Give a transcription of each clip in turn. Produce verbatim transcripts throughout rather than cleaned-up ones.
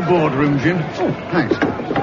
boardroom, Jim. Oh, thanks.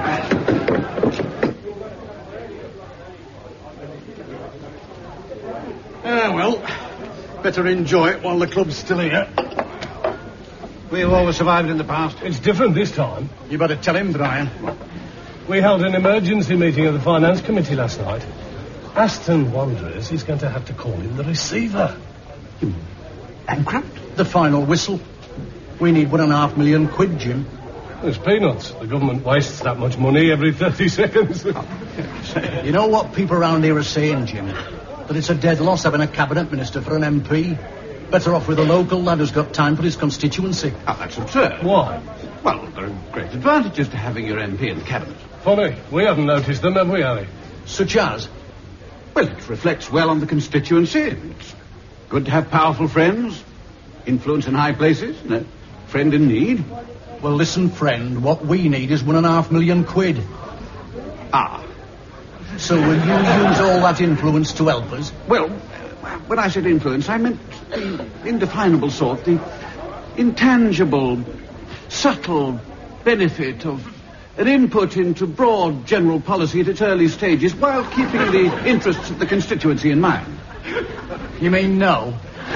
Ah, well, better enjoy it while the club's still here. We've always survived in the past. It's different this time. You better tell him, Brian. We held an emergency meeting of the Finance Committee last night. Aston Wanderers is going to have to call in the receiver. Bankrupt? The final whistle. We need one and a half million quid, Jim. It's peanuts. The government wastes that much money every thirty seconds. You know what people around here are saying, Jim? That it's a dead loss having a cabinet minister for an M P. Better off with a local lad who's got time for his constituency. Oh, that's absurd. Why? Well, there are great advantages to having your M P in the cabinet. Funny. We haven't noticed them, have we, Harry? Such as? Well, it reflects well on the constituency. It's good to have powerful friends, influence in high places, and a friend in need. Well, listen, friend, what we need is one and a half million quid. Ah. So will you use all that influence to help us? Well, when I said influence, I meant the indefinable sort, the intangible, subtle benefit of an input into broad general policy at its early stages while keeping the interests of the constituency in mind. You mean no?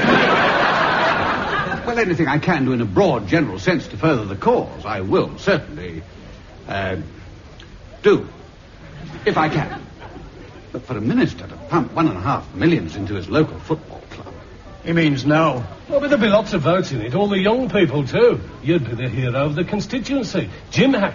Well, anything I can do in a broad general sense to further the cause, I will certainly uh, do, if I can. But for a minister to pump one and a half millions into his local football club... He means no. Well, but there'll be lots of votes in it. All the young people, too. You'd be the hero of the constituency. Jim Hack